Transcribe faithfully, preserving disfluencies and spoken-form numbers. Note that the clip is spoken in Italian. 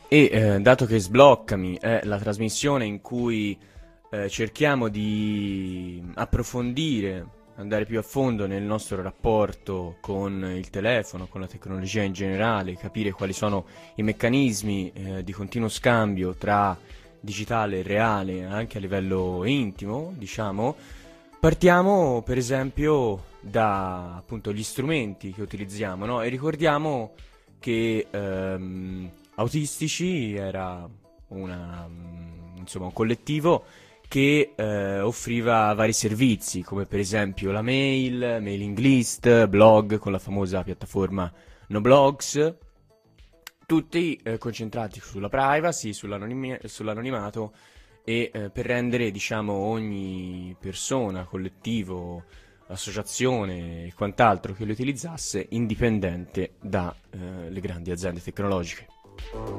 E eh, dato che Sbloccami è la trasmissione in cui eh, cerchiamo di approfondire, andare più a fondo nel nostro rapporto con il telefono, con la tecnologia in generale, capire quali sono i meccanismi eh, di continuo scambio tra digitale e reale, anche a livello intimo, diciamo, partiamo per esempio da appunto gli strumenti che utilizziamo, no? E ricordiamo che ehm, Autistici era una, mm, insomma, un collettivo che eh, offriva vari servizi, come per esempio la mail, mailing list, blog con la famosa piattaforma Noblogs, tutti eh, concentrati sulla privacy, sull'anonimi- sull'anonimato e eh, per rendere, diciamo, ogni persona, collettivo, associazione e quant'altro che lo utilizzasse indipendente dalle grandi aziende tecnologiche.